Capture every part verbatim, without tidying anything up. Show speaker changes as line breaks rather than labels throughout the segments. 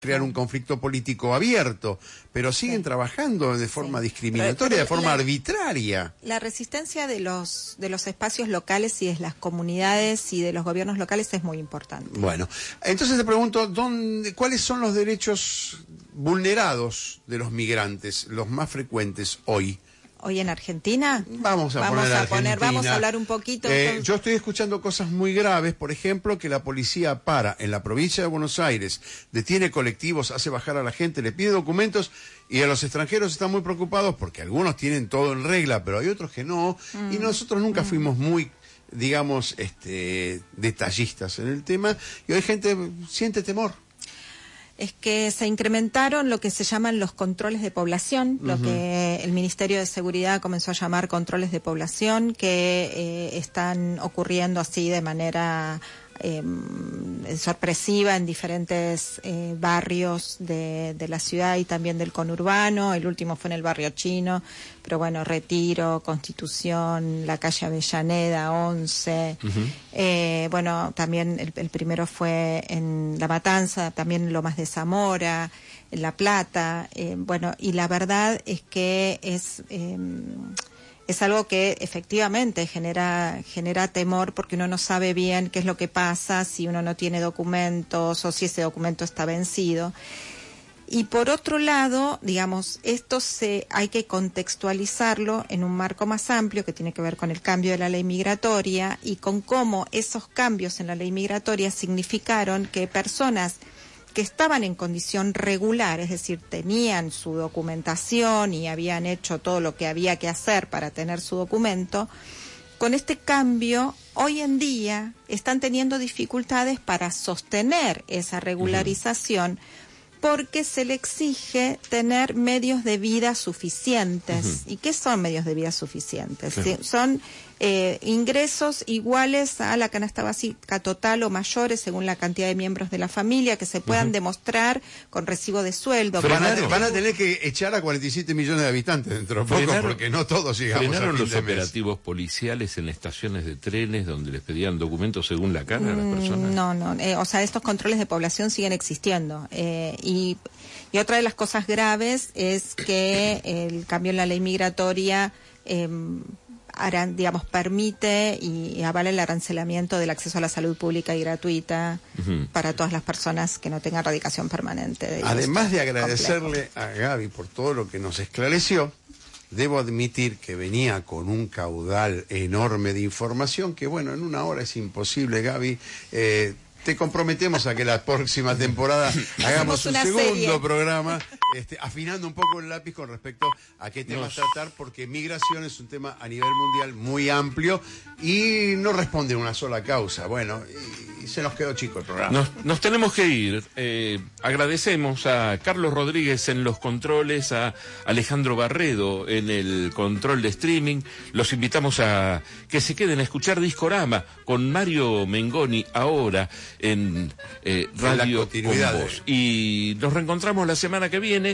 crear un conflicto político abierto, pero siguen sí. trabajando de forma sí. discriminatoria, pero, pero de forma
la,
arbitraria.
La resistencia de los de los espacios locales y de las comunidades y de los gobiernos locales es muy importante.
Bueno, entonces te pregunto, ¿dónde, ¿cuáles son los derechos vulnerados de los migrantes, los más frecuentes hoy?
Hoy en Argentina.
Vamos a
vamos
poner
a
Argentina.
poner, vamos a hablar un poquito.
Eh, yo estoy escuchando cosas muy graves, por ejemplo, que la policía para en la provincia de Buenos Aires, detiene colectivos, hace bajar a la gente, le pide documentos y a los extranjeros están muy preocupados porque algunos tienen todo en regla, pero hay otros que no. Mm. Y nosotros nunca mm. fuimos muy, digamos, este, detallistas en el tema y hoy gente siente temor.
Es que se incrementaron lo que se llaman los controles de población, uh-huh. lo que el Ministerio de Seguridad comenzó a llamar controles de población, que eh, están ocurriendo así de manera eh, sorpresiva en diferentes eh, barrios de, de la ciudad y también del conurbano. El último fue en el barrio chino, pero bueno, Retiro, Constitución, la calle Avellaneda, once. Uh-huh. eh, bueno, también el, el primero fue en La Matanza, también Lomas de Zamora, en La Plata. Eh, bueno, y la verdad es que es... Eh, Es algo que efectivamente genera genera temor porque uno no sabe bien qué es lo que pasa si uno no tiene documentos o si ese documento está vencido. Y por otro lado, digamos, esto se hay que contextualizarlo en un marco más amplio que tiene que ver con el cambio de la ley migratoria y con cómo esos cambios en la ley migratoria significaron que personas que estaban en condición regular, es decir, tenían su documentación y habían hecho todo lo que había que hacer para tener su documento, con este cambio, hoy en día están teniendo dificultades para sostener esa regularización porque se le exige tener medios de vida suficientes. Uh-huh. ¿Y qué son medios de vida suficientes? Sí. Son eh, ingresos iguales a la canasta básica total o mayores según la cantidad de miembros de la familia que se puedan uh-huh. demostrar con recibo de sueldo.
Van a, van a tener que echar a cuarenta y siete millones de habitantes dentro de poco
frenaron,
porque no todos llegamos a fin
los
de
operativos mes. Policiales en estaciones de trenes donde les pedían documentos según la cara a las personas.
No, no, eh, o sea, estos controles de población siguen existiendo eh, y, y otra de las cosas graves es que el cambio en la ley migratoria eh, Aran, digamos, permite y, y avala el arancelamiento del acceso a la salud pública y gratuita uh-huh. para todas las personas que no tengan radicación permanente. De
Además de agradecerle complejo. a Gaby por todo lo que nos esclareció, debo admitir que venía con un caudal enorme de información que, bueno, en una hora es imposible, Gaby. Eh, te comprometemos a que la próxima temporada hagamos un segundo serie. programa, este, afinando un poco el lápiz con respecto a qué temas nos... tratar, porque migración es un tema a nivel mundial muy amplio y no responde a una sola causa. Bueno, y, y se nos quedó chico el programa.
Nos, nos tenemos que ir. Eh, agradecemos a Carlos Rodríguez en los controles, a Alejandro Barredo en el control de streaming. Los invitamos a que se queden a escuchar Discorama con Mario Mengoni ahora en eh, Radio Con Voz. Y nos reencontramos la semana que viene,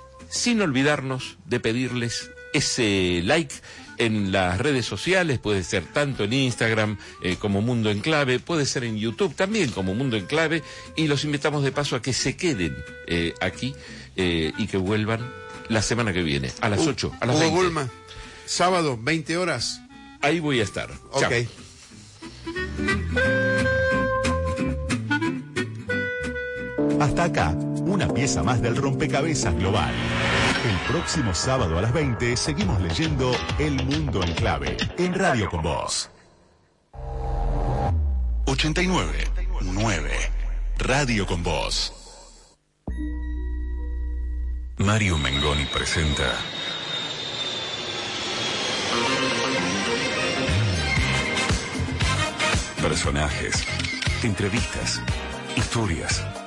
sin olvidarnos de pedirles ese like en las redes sociales, puede ser tanto en Instagram eh, como Mundo en Clave, puede ser en YouTube también como Mundo en Clave, y los invitamos de paso a que se queden eh, aquí eh, y que vuelvan la semana que viene, a las ocho, a las
Hugo
veinte.
Bulma, sábado, veinte horas.
Ahí voy a estar.
Ok.
Chao.
Hasta acá, una pieza más del rompecabezas global. El próximo sábado a las veinte seguimos leyendo El Mundo en Clave, en Radio Con Voz. ochenta y nueve punto nueve Radio Con Voz. Mario Mengoni presenta personajes, entrevistas, historias,